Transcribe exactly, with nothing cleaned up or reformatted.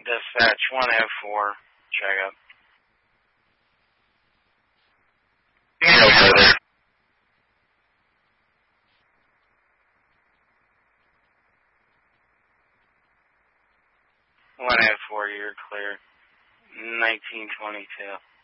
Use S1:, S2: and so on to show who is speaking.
S1: Dispatch one oh four, check up.
S2: Yeah,
S1: one oh four, you're clear. nineteen twenty-two.